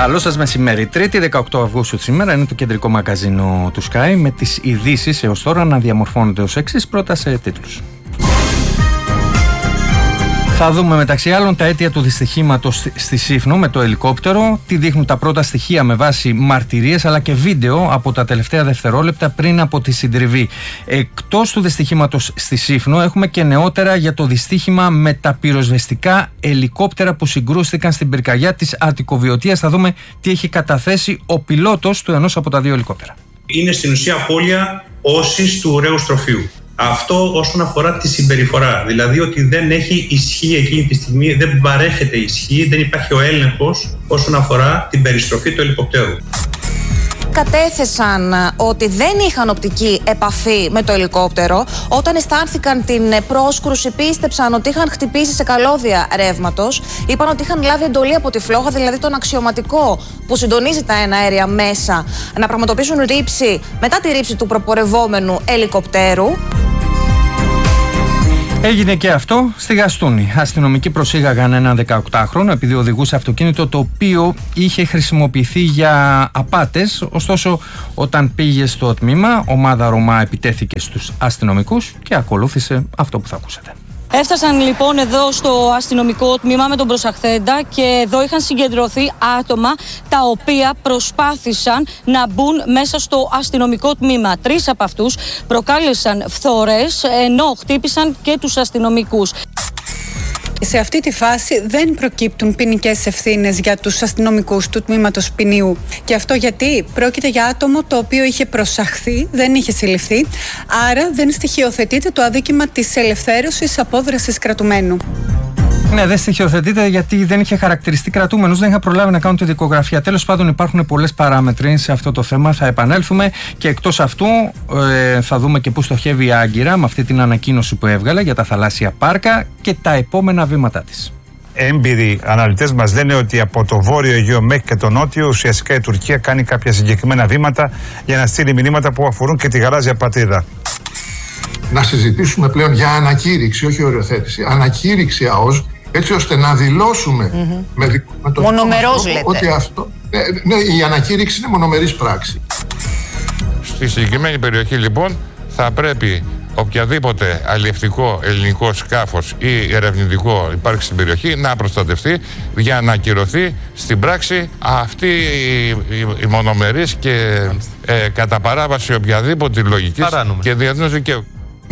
Καλό σας μεσημέρι. 3η 18 Αυγούστου σήμερα είναι το κεντρικό μαγκαζίνο του Sky με τις ειδήσεις έως τώρα να διαμορφώνονται ως εξής. Πρώτα σε τίτλους. Θα δούμε μεταξύ άλλων τα αίτια του δυστυχήματος στη Σύφνο με το ελικόπτερο, τι δείχνουν τα πρώτα στοιχεία με βάση μαρτυρίες αλλά και βίντεο από τα τελευταία δευτερόλεπτα πριν από τη συντριβή. Εκτός του δυστυχήματος στη Σύφνο έχουμε και νεότερα για το δυστύχημα με τα πυροσβεστικά ελικόπτερα που συγκρούστηκαν στην πυρκαγιά της Αττικοβιωτίας. Θα δούμε τι έχει καταθέσει ο πιλότος του ενός από τα δύο ελικόπτερα. Είναι στην ουσία απώλεια όσης του ωραίου στροφείου. Αυτό όσον αφορά τη συμπεριφορά, δηλαδή ότι δεν έχει ισχύ εκείνη τη στιγμή, δεν παρέχεται ισχύ, δεν υπάρχει ο έλεγχος όσον αφορά την περιστροφή του ελικοπτέρου. Κατέθεσαν ότι δεν είχαν οπτική επαφή με το ελικόπτερο. Όταν αισθάνθηκαν την πρόσκρουση, πίστεψαν ότι είχαν χτυπήσει σε καλώδια ρεύματος. Είπαν ότι είχαν λάβει εντολή από τη φλόγα, δηλαδή τον αξιωματικό που συντονίζει τα εναέρια μέσα, να πραγματοποιήσουν ρήψη μετά τη ρήψη του προπορευόμενου ελικοπτέρου. Έγινε και αυτό στη Γαστούνη. Αστυνομικοί προσήγαγαν έναν 18χρονο επειδή οδηγούσε αυτοκίνητο το οποίο είχε χρησιμοποιηθεί για απάτες. Ωστόσο, όταν πήγε στο τμήμα, ομάδα Ρωμά επιτέθηκε στους αστυνομικούς και ακολούθησε αυτό που θα ακούσετε. Έφτασαν λοιπόν εδώ στο αστυνομικό τμήμα με τον προσαχθέντα και εδώ είχαν συγκεντρωθεί άτομα τα οποία προσπάθησαν να μπουν μέσα στο αστυνομικό τμήμα. 3 από αυτούς προκάλεσαν φθορές ενώ χτύπησαν και τους αστυνομικούς. Σε αυτή τη φάση δεν προκύπτουν ποινικές ευθύνες για τους αστυνομικούς του τμήματος ποινιού. Και αυτό γιατί πρόκειται για άτομο το οποίο είχε προσαχθεί, δεν είχε συλληφθεί, άρα δεν στοιχειοθετείται το αδίκημα της ελευθέρωσης απόδρασης κρατουμένου. Ναι, δεν στοιχειοθετείται γιατί δεν είχε χαρακτηριστεί κρατούμενος, δεν είχα προλάβει να κάνω τη δικογραφία. Τέλος πάντων, υπάρχουν πολλές παράμετροι σε αυτό το θέμα. Θα επανέλθουμε και εκτός αυτού θα δούμε και πού στοχεύει η Άγκυρα με αυτή την ανακοίνωση που έβγαλε για τα θαλάσσια πάρκα και τα επόμενα βήματά της. Έμπειροι αναλυτές μας λένε ότι από το βόρειο Αιγαίο μέχρι και το νότιο ουσιαστικά η Τουρκία κάνει κάποια συγκεκριμένα βήματα για να στείλει μηνύματα που αφορούν και τη γαλάζια πατρίδα. Να συζητήσουμε πλέον για ανακήρυξη, όχι οριοθέτηση, ανακήρυξη ΑΟΣ, έτσι ώστε να δηλώσουμε με το μονομερός λέτε. Ότι αυτό, ναι, η ανακήρυξη είναι μονομερής πράξη. Στη συγκεκριμένη περιοχή λοιπόν θα πρέπει οποιαδήποτε αλλιευτικό ελληνικό σκάφος ή ερευνητικό υπάρχει στην περιοχή να προστατευτεί για να ακυρωθεί στην πράξη αυτή η μονομερής και κατά παράβαση οποιαδήποτε λογικής και διεθνούς δικαίου.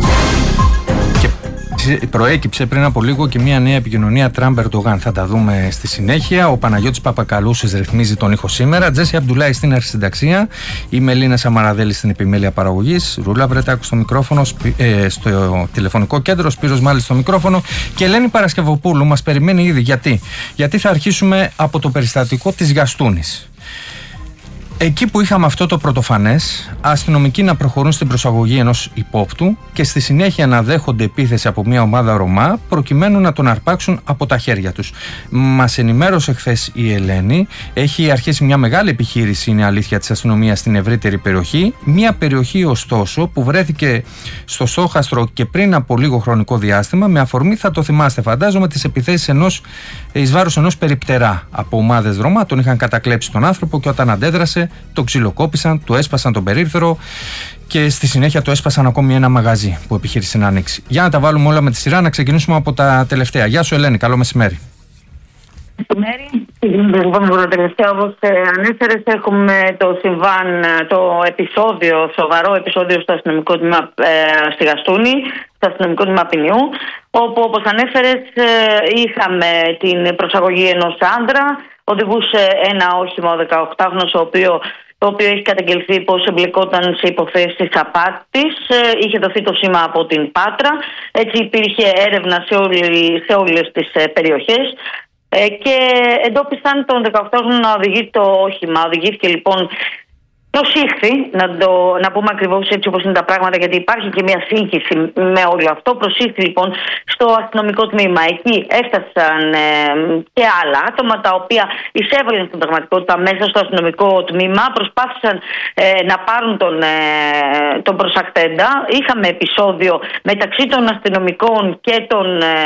Προέκυψε πριν από λίγο και μια νέα επικοινωνία Τραμπ-Ερντογάν. Θα τα δούμε στη συνέχεια. Ο Παναγιώτης Παπακαλούσης ρυθμίζει τον ήχο σήμερα. Τζέσι Αμπντουλάη στην αρχισυνταξία. Η Μελίνα Σαμαραδέλη στην επιμέλεια παραγωγής. Ρούλα Βρετάκου στο μικρόφωνο, στο τηλεφωνικό κέντρο. Σπύρος Μάλης στο μικρόφωνο. Και Ελένη Παρασκευοπούλου μας περιμένει ήδη. Γιατί θα αρχίσουμε από το περιστατικό της Γαστούνης. Εκεί που είχαμε αυτό το πρωτοφανές, αστυνομικοί να προχωρούν στην προσαγωγή ενός υπόπτου και στη συνέχεια να δέχονται επίθεση από μια ομάδα Ρωμά προκειμένου να τον αρπάξουν από τα χέρια τους. Μας ενημέρωσε χθες η Ελένη, έχει αρχίσει μια μεγάλη επιχείρηση, είναι αλήθεια, της αστυνομίας στην ευρύτερη περιοχή. Μια περιοχή ωστόσο που βρέθηκε στο στόχαστρο και πριν από λίγο χρονικό διάστημα με αφορμή, θα το θυμάστε φαντάζομαι, τις επιθέσεις εις βάρος ενός περιπτερά από ομάδες Ρωμά. Τον είχαν κατακλέψει τον άνθρωπο και όταν αντέδρασε το ξυλοκόπησαν, του έσπασαν τον περίφθερο και στη συνέχεια του έσπασαν ακόμη ένα μαγαζί που επιχείρησε να ανοίξει. Για να τα βάλουμε όλα με τη σειρά, να ξεκινήσουμε από τα τελευταία. Γεια σου Ελένη, καλό μεσημέρι. Λοιπόν, το τελευταίο, όπως ανέφερες, έχουμε το συμβάν, το σοβαρό επεισόδιο στο αστυνομικό τμήμα στη Γαστούνη, στο αστυνομικό τμήμα ποινιού, όπου, όπως ανέφερες, είχαμε την προσαγωγή ενός άντρα, οδηγούσε ένα όχημα, ο 18χρονος, το οποίο έχει καταγγελθεί πως εμπλεκόταν σε υποθέσεις απάτης. Είχε δοθεί το σήμα από την Πάτρα, έτσι υπήρχε έρευνα σε όλες τις περιοχές. Και εντόπισαν τον 18χρονο να οδηγεί το όχημα. Οδηγήθηκε λοιπόν Προσήχθη, να πούμε ακριβώς έτσι όπως είναι τα πράγματα, γιατί υπάρχει και μια σύγχυση με όλο αυτό. Προσήχθη λοιπόν στο αστυνομικό τμήμα. Εκεί έφτασαν και άλλα άτομα τα οποία εισέβαλαν στην πραγματικότητα μέσα στο αστυνομικό τμήμα. Προσπάθησαν να πάρουν τον προσαχθέντα. Είχαμε επεισόδιο μεταξύ των αστυνομικών και των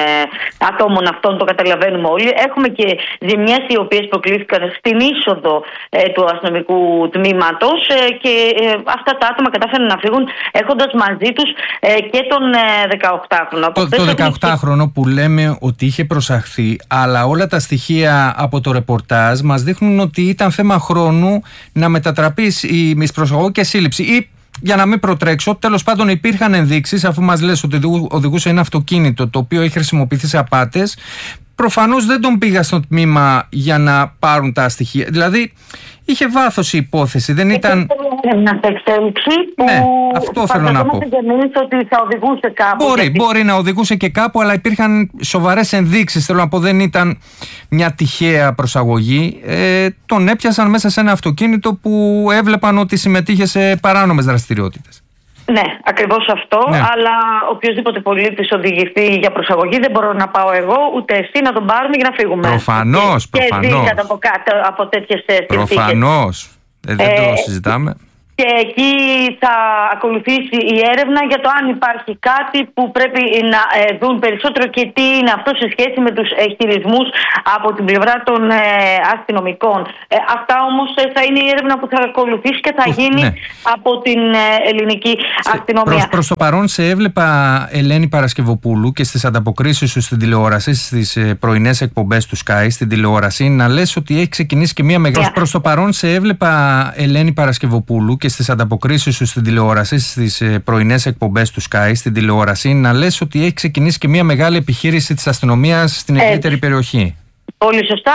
ατόμων αυτών, το καταλαβαίνουμε όλοι. Έχουμε και ζημιές οι οποίες προκλήθηκαν στην είσοδο του αστυνομικού τμήματος. Και αυτά τα άτομα κατάφεραν να φύγουν έχοντας μαζί τους και τον 18χρονο. Το 18χρονο που λέμε ότι είχε προσαχθεί, αλλά όλα τα στοιχεία από το ρεπορτάζ μας δείχνουν ότι ήταν θέμα χρόνου να μετατραπεί η μισπροσαγωγή και σύλληψη. Ή, για να μην προτρέξω, τέλος πάντων υπήρχαν ενδείξεις, αφού μας λες ότι οδηγούσε ένα αυτοκίνητο το οποίο είχε χρησιμοποιηθεί σε απάτες. Προφανώς δεν τον πήγα στο τμήμα για να πάρουν τα στοιχεία. Δηλαδή, είχε βάθος η υπόθεση, δεν ήταν. Μια εξέλιξη που. Ναι, αυτό θέλω να πω. Ότι θα οδηγούσε κάπου. Μπορεί να οδηγούσε και κάπου, αλλά υπήρχαν σοβαρές ενδείξεις. Θέλω να πω, δεν ήταν μια τυχαία προσαγωγή. Τον έπιασαν μέσα σε ένα αυτοκίνητο που έβλεπαν ότι συμμετείχε σε παράνομες δραστηριότητες. Ναι, ακριβώς αυτό. Ναι. Αλλά οποιοδήποτε πολίτης οδηγηθεί για προσαγωγή, δεν μπορώ να πάω εγώ ούτε εσύ να τον πάρουμε για να φύγουμε. Προφανώς. Και δίκατα από τέτοιες συνθήκες. Προφανώς. Δεν το συζητάμε. Και εκεί θα ακολουθήσει η έρευνα για το αν υπάρχει κάτι που πρέπει να δουν περισσότερο και τι είναι αυτό σε σχέση με τους χειρισμούς από την πλευρά των αστυνομικών. Αυτά όμως θα είναι η έρευνα που θα ακολουθήσει και θα γίνει από την ελληνική αστυνομία. Προς το παρόν σε έβλεπα, Ελένη Παρασκευοπούλου, και στις ανταποκρίσεις σου στην τηλεόραση, στις πρωινές εκπομπές του Sky, στην τηλεόραση, να λες ότι έχει ξεκινήσει και μία μεγάλη. Προς το παρόν σε έβλεπα, Ελένη Παρασκευοπούλου, και στις ανταποκρίσεις σου στην τηλεόραση, στις πρωινές εκπομπές του Sky, στην τηλεόραση, να λες ότι έχει ξεκινήσει και μια μεγάλη επιχείρηση της αστυνομίας στην ευρύτερη περιοχή. Πολύ σωστά.